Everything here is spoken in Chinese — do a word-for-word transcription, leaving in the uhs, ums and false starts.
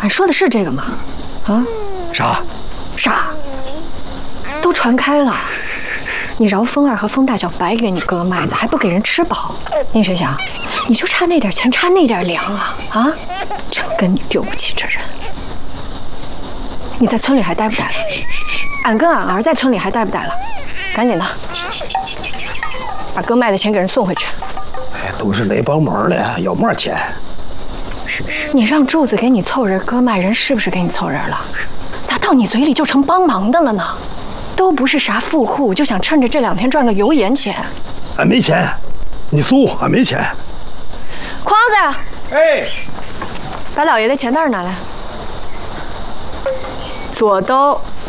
俺说的是这个吗？啊？ 啥？ 啥？都传开了。你饶峰儿和风大脚白给你割麦子，还不给人吃饱。宁学祥，你就差那点钱，差那点粮啊！啊，真跟你丢不起这人。你在村里还待不待了？俺跟俺儿在村里还待不待了？赶紧的，把割麦的钱给人送回去。 哎，都是来帮忙的，要么钱？ 你让柱子给你凑人割麦，人是不是给你凑人了？咋到你嘴里就成帮忙的了呢？都不是啥富户，就想趁着这两天赚个油盐钱。 俺没钱，你输，俺没钱。 筐子， 哎， 把老爷的钱袋拿来。左兜